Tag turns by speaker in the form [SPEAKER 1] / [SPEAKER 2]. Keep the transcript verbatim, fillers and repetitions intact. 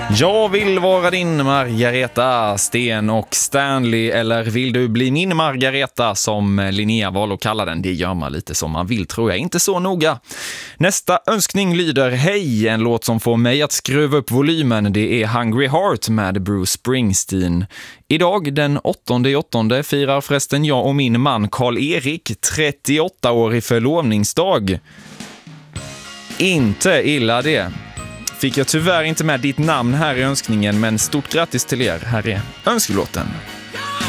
[SPEAKER 1] Jag vill vara din Margareta, Sten och Stanley, eller vill du bli min Margareta som Linnea val att kalla den? Det gör man lite som man vill, tror jag, inte så noga. Nästa önskning lyder: hej, en låt som får mig att skruva upp volymen, det är Hungry Heart med Bruce Springsteen. Idag den åttonde i åttonde firar förresten jag och min man Karl-Erik trettioåtta år i förlovningsdag. Inte illa det. Fick jag tyvärr inte med ditt namn här i önskningen, men stort grattis till er. Här är önskelåten.